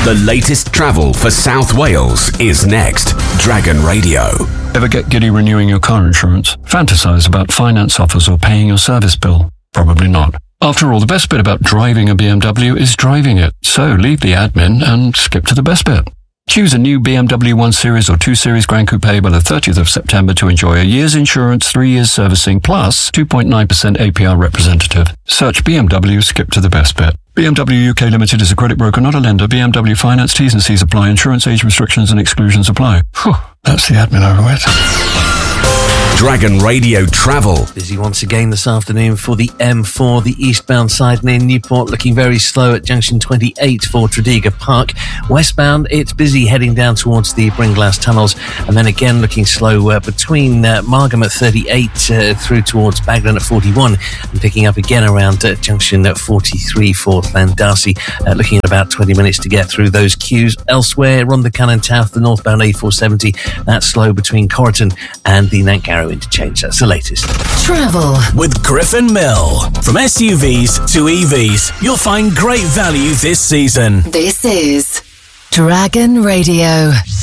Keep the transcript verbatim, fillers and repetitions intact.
The latest travel for South Wales is next. Dragon Radio. Ever get giddy renewing your car insurance? Fantasize about finance offers or paying your service bill? Probably not. After all, the best bit about driving a B M W is driving it. So leave the admin and skip to the best bit. Choose a new B M W one Series or two Series Grand Coupe by the thirtieth of September to enjoy a year's insurance, three years servicing, plus two point nine percent A P R representative. Search B M W, skip to the best bit. B M W U K Limited is a credit broker, not a lender. B M W Finance, T's and C's apply. Insurance age restrictions and exclusions apply. Whew, that's the admin over with. Dragon Radio Travel. Busy once again this afternoon for the M four, the eastbound side near Newport, looking very slow at junction twenty-eight for Tredegar Park. Westbound, it's busy heading down towards the Bringlass tunnels, and then again looking slow uh, between uh, Margam at thirty-eight uh, through towards Baglan at forty-one, and picking up again around uh, junction at forty-three for Llandarcy, uh, looking at about twenty minutes to get through those queues. Elsewhere, Rhondda Cynon Taf, the northbound A four seventy, that's slow between Corriton and the Nantgarrow interchange. That's the latest. Travel with Griffin Mill. From S U Vs to E Vs, you'll find great value this season. This is Dragon Radio.